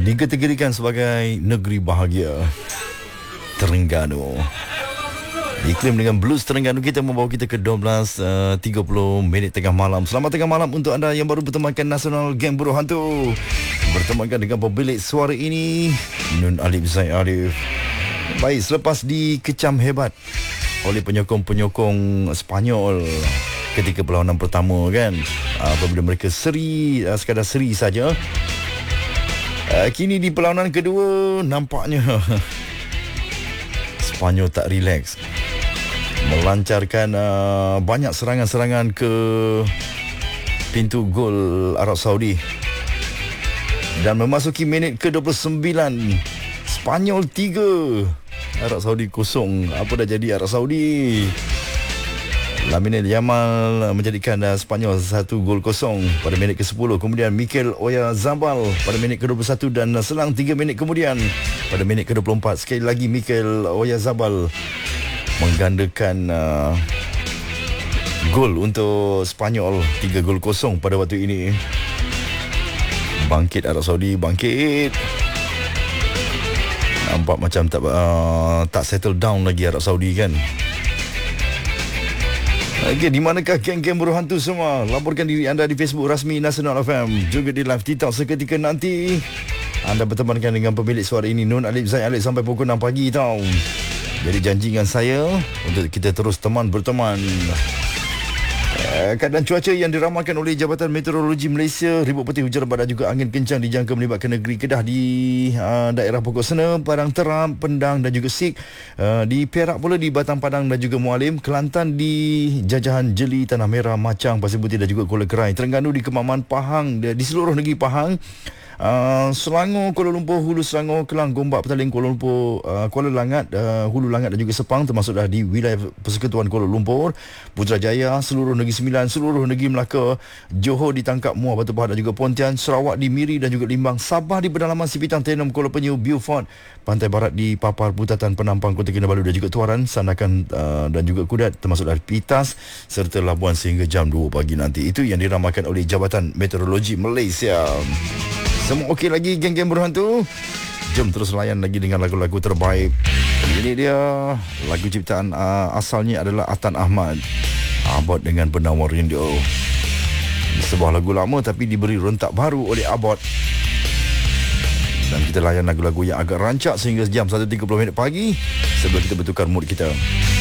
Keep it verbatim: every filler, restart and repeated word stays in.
Dikategorikan sebagai negeri bahagia Terengganu. Iklim dengan Blues Terengganu kita membawa kita ke dua belas tiga puluh minit tengah malam. Selamat tengah malam untuk anda yang baru bertemankan Nasional Geng Buruh Hantu. Bertemankan dengan pemilik suara ini, Nun Alif Zaid Alif. Baik, selepas dikecam hebat oleh penyokong-penyokong Sepanyol ketika perlawanan pertama kan, apabila mereka seri, sekadar seri saja, kini di perlawanan kedua nampaknya Sepanyol tak relax, melancarkan uh, banyak serangan-serangan ke pintu gol Arab Saudi. Dan memasuki minit ke dua puluh sembilan, Sepanyol tiga, Arab Saudi kosong. Apa dah jadi Arab Saudi? Lamine Yamal menjadikan uh, Sepanyol satu gol kosong pada minit ke sepuluh. Kemudian Mikel Oyarzabal pada minit ke dua puluh satu, dan uh, selang tiga minit kemudian pada minit ke dua puluh empat sekali lagi Mikel Oyarzabal menggandakan uh, gol untuk Sepanyol, tiga gol kosong pada waktu ini. Bangkit Arab Saudi, bangkit. Nampak macam tak uh, tak settle down lagi Arab Saudi kan. Okey, di manakah geng-geng buruh hantu semua? Laporkan diri anda di Facebook rasmi Nasional F M, juga di live TikTok seketika nanti. Anda bertemankan dengan pemilik suara ini, Nun Alif Zaid Alif, sampai pukul enam pagi tau. Jadi janji dengan saya untuk kita terus teman berteman. Keadaan cuaca yang diramalkan oleh Jabatan Meteorologi Malaysia, ribut putih, hujan lebat dan juga angin kencang dijangka melibatkan negeri Kedah di uh, daerah Pokok Sena, Padang Teram, Pendang dan juga Sik. Uh, di Perak pula di Batang Padang dan juga Mualim, Kelantan di Jajahan Jeli, Tanah Merah, Macang, Pasir Putih dan juga Kuala Kerai, Terengganu di Kemaman, Pahang, di seluruh negeri Pahang. Uh, Selangor, Kuala Lumpur, Hulu Selangor, Kelang, Gombak, Petaling, Kuala Lumpur, uh, Kuala Langat, uh, Hulu Langat dan juga Sepang, termasuk dah di wilayah Persekutuan Kuala Lumpur, Putrajaya, seluruh Negeri Sembilan, seluruh Negeri Melaka, Johor ditangkap Muar, Batu Pahat dan juga Pontian, Sarawak di Miri dan juga Limbang, Sabah di pedalaman Sipitang, Tenom, Kuala Penyu, Beaufort, Pantai Barat di Papar, Putatan, Penampang, Kota Kinabalu dan juga Tuaran, Sandakan uh, dan juga Kudat, termasuk dari Pitas serta Labuan sehingga jam dua pagi nanti. Itu yang diramalkan oleh Jabatan Meteorologi Malaysia. Semua okey lagi geng-geng buruh hantu? Jom terus layan lagi dengan lagu-lagu terbaik. Ini dia lagu ciptaan uh, asalnya adalah Atan Ahmad, Abot dengan Penawar Rindu. Sebuah lagu lama tapi diberi rentak baru oleh Abot. Dan kita layan lagu-lagu yang agak rancak sehingga jam satu tiga puluh minit pagi sebelum kita bertukar mood kita.